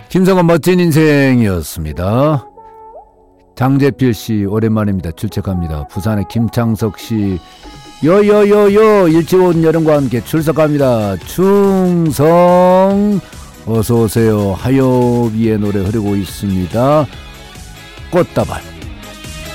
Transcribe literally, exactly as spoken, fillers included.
김성원 멋진 인생이었습니다. 장재필씨 오랜만입니다. 출첵합니다. 부산의 김창석씨 여여여여 일찍 온 여름과 함께 출석합니다. 충성 어서오세요. 하여비의 노래 흐르고 있습니다. 꽃다발.